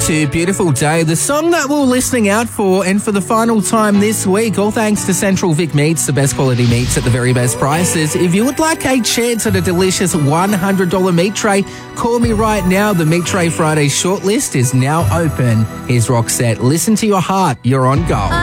to Beautiful Day, the song that we're listening out for, and for the final time this week, all thanks to Central Vic Meats, the best quality meats at the very best prices. If you would like a chance at a delicious $100 meat tray, call me right now. The Meat Tray Friday shortlist is now open. Here's Roxette. Listen to your heart. You're on Gold.